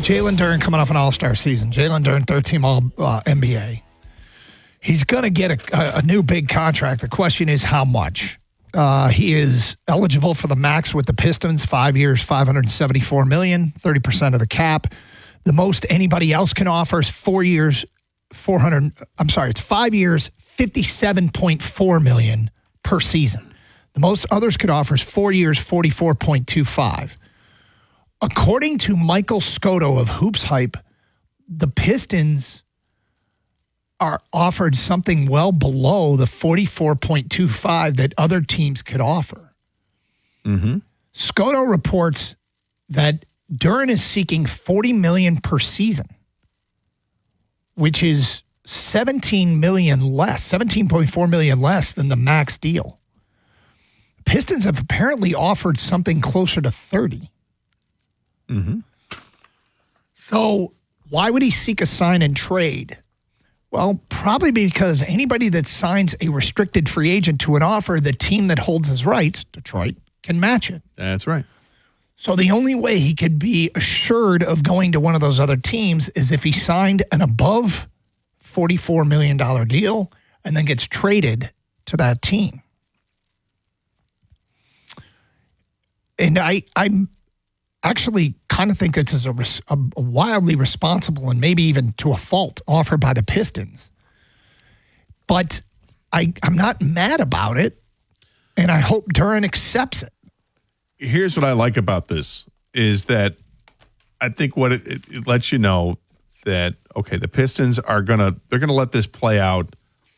Jalen Duren coming off an all-star season. Jalen Duren, third-team All-NBA. He's going to get a new big contract. The question is how much. He is eligible for the max with the Pistons, 5 years, $574 million, 30% of the cap. The most anybody else can offer is 4 years, it's 5 years, $57.4 million per season. The most others could offer is 4 years, $44.25. According to Michael Scotto of Hoops Hype, the Pistons are offered something well below the 44.25 that other teams could offer. Mm-hmm. Scotto reports that Duren is seeking $40 million per season, which is $17.4 million less than the max deal. Pistons have apparently offered something closer to 30. Mm-hmm. So why would he seek a sign and trade? Well, probably because anybody that signs a restricted free agent to an offer, the team that holds his rights, Detroit, can match it. That's right. So the only way he could be assured of going to one of those other teams is if he signed an above $44 million deal and then gets traded to that team. And I actually kind of think this is a wildly responsible and maybe even to a fault offer by the Pistons. But I'm not mad about it, and I hope Duren accepts it. Here's what I like about this is that I think what it lets you know that, okay, the Pistons they're gonna let this play out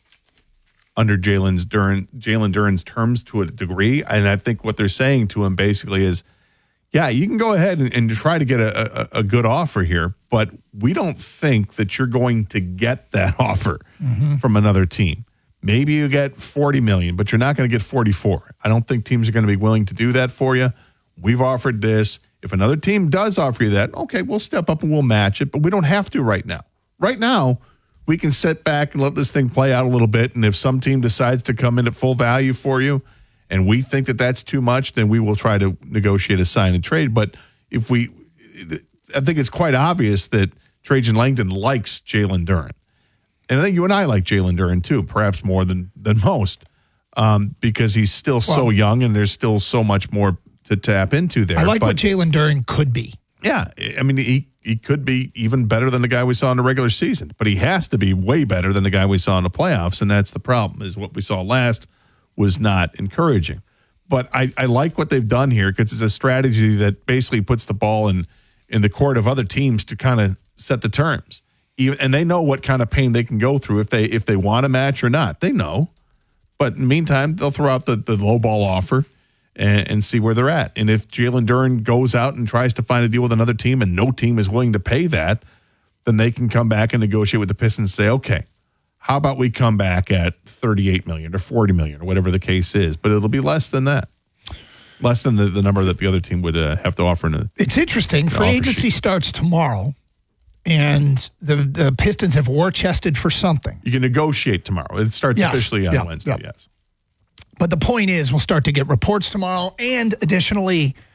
under Jalen Duren's terms to a degree. And I think what they're saying to him basically is, yeah, you can go ahead and try to get a good offer here, but we don't think that you're going to get that offer from another team. Maybe you get $40 million, but you're not going to get 44. I don't think teams are going to be willing to do that for you. We've offered this. If another team does offer you that, okay, we'll step up and we'll match it, but we don't have to right now. Right now, we can sit back and let this thing play out a little bit, and if some team decides to come in at full value for you, and we think that that's too much, then we will try to negotiate a sign and trade. But I think it's quite obvious that Trajan Langdon likes Jalen Duren. And I think you and I like Jalen Duren too, perhaps more than most, because he's still so young and there's still so much more to tap into there. I like what Jalen Duren could be. Yeah. I mean, he could be even better than the guy we saw in the regular season, but he has to be way better than the guy we saw in the playoffs. And that's the problem, is what we saw last was not encouraging. But I like what they've done here because it's a strategy that basically puts the ball in the court of other teams to kind of set the terms. And they know what kind of pain they can go through if they want a match or not. They know. But in the meantime, they'll throw out the low ball offer and see where they're at. And if Jalen Duren goes out and tries to find a deal with another team and no team is willing to pay that, then they can come back and negotiate with the Pistons and say, okay, how about we come back at $38 million or $40 million or whatever the case is? But it'll be less than that. Less than the number that the other team would have to offer. It's interesting. Free agency starts tomorrow, and the Pistons have war-chested for something. You can negotiate tomorrow. It starts officially on Wednesday, yes. But the point is we'll start to get reports tomorrow, and additionally –